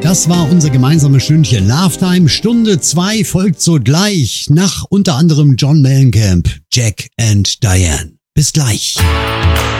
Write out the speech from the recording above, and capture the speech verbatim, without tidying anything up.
Das war unser gemeinsames Stündchen Love Time. Stunde zwei folgt sogleich nach unter anderem John Mellencamp, Jack and Diane. Bis gleich.